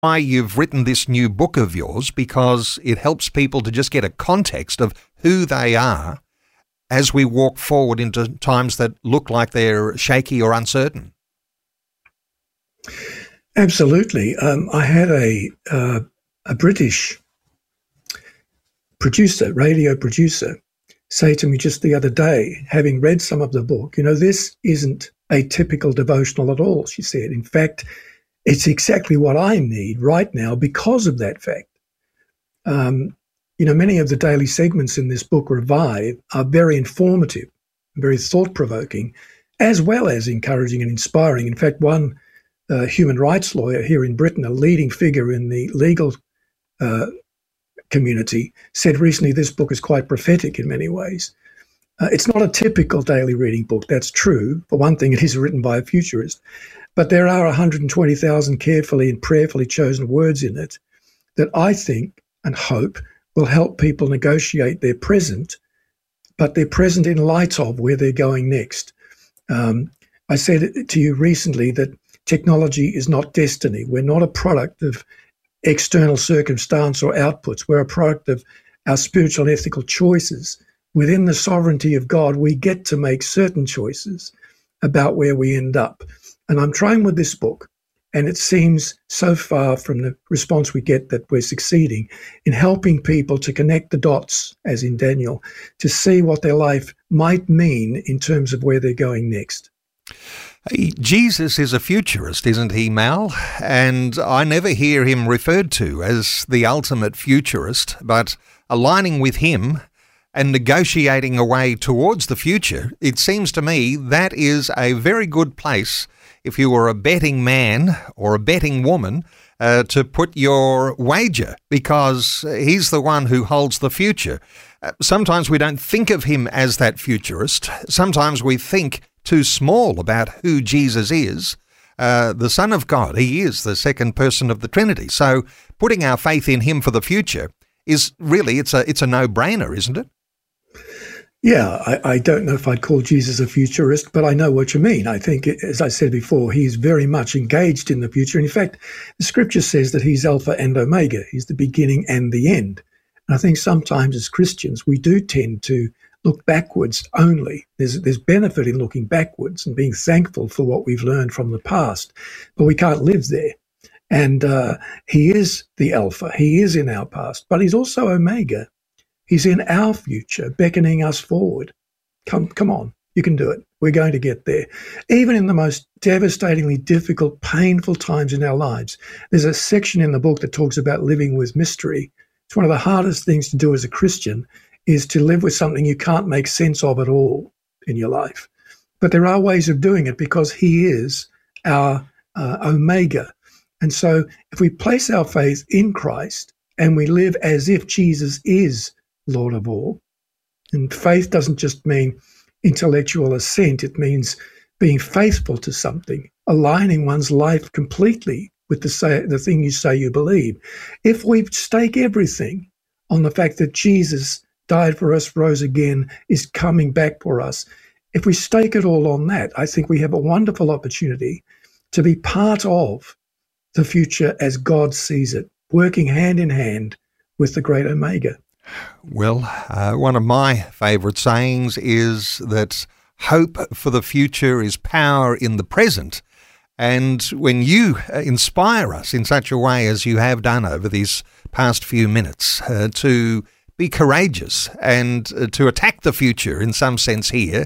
why you've written this new book of yours, because it helps people to just get a context of who they are as we walk forward into times that look like they're shaky or uncertain. Absolutely. I had a British producer, radio producer, say to me just the other day, having read some of the book, this isn't a typical devotional at all, she said. In fact, it's exactly what I need right now because of that fact. Many of the daily segments in this book, Revive, are very informative, very thought-provoking, as well as encouraging and inspiring. In fact, one human rights lawyer here in Britain, a leading figure in the legal community, said recently this book is quite prophetic in many ways. It's not a typical daily reading book, that's true. For one thing, it is written by a futurist. But there are 120,000 carefully and prayerfully chosen words in it that I think and hope will help people negotiate their present, but their present in light of where they're going next. I said to you recently that technology is not destiny. We're not a product of external circumstance or outputs. We're a product of our spiritual and ethical choices. Within the sovereignty of God, we get to make certain choices about where we end up. And I'm trying with this book, and it seems so far from the response we get that we're succeeding in helping people to connect the dots, as in Daniel, to see what their life might mean in terms of where they're going next. Jesus is a futurist, isn't he, Mal? And I never hear him referred to as the ultimate futurist, but aligning with him and negotiating a way towards the future, it seems to me that is a very good place if you were a betting man or a betting woman to put your wager, because he's the one who holds the future. Sometimes we don't think of him as that futurist. Sometimes we think too small about who Jesus is, the Son of God. He is the second person of the Trinity. So putting our faith in him for the future is really, it's a no-brainer, isn't it? Yeah, I don't know if I'd call Jesus a futurist, but I know what you mean. I think, as I said before, he's very much engaged in the future. In fact, the scripture says that he's Alpha and Omega. He's the beginning and the end. And I think sometimes as Christians, we do tend to look backwards only. There's benefit in looking backwards and being thankful for what we've learned from the past, but we can't live there. And he is the Alpha. He is in our past, but he's also Omega. He's in our future, beckoning us forward. Come on, you can do it. We're going to get there. Even in the most devastatingly difficult, painful times in our lives, there's a section in the book that talks about living with mystery. It's one of the hardest things to do as a Christian, is to live with something you can't make sense of at all in your life. But there are ways of doing it because he is our Omega. And so if we place our faith in Christ and we live as if Jesus is Lord of all, and faith doesn't just mean intellectual assent, it means being faithful to something, aligning one's life completely with the thing you say you believe. If we stake everything on the fact that Jesus died for us, rose again, is coming back for us, if we stake it all on that, I think we have a wonderful opportunity to be part of the future as God sees it, working hand in hand with the great Omega. Well, one of my favourite sayings is that hope for the future is power in the present. And when you inspire us in such a way as you have done over these past few minutes to be courageous and to attack the future in some sense here,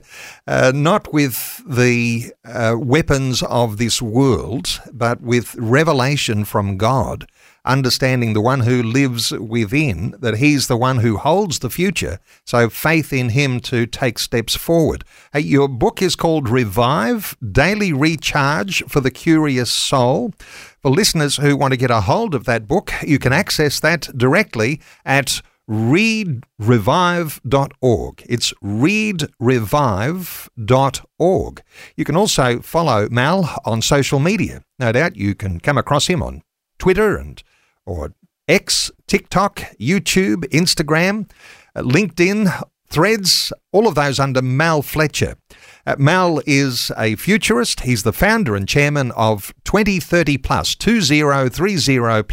not with the weapons of this world, but with revelation from God, understanding the one who lives within, that he's the one who holds the future, so faith in him to take steps forward. Your book is called Revive, Daily Recharge for the Curious Soul. For listeners who want to get a hold of that book, you can access that directly at readrevive.org. It's readrevive.org. You can also follow Mal on social media. No doubt you can come across him on Twitter or X, TikTok, YouTube, Instagram, LinkedIn, Threads, all of those under Mal Fletcher. Mal is a futurist. He's the founder and chairman of 2030 Plus, 2030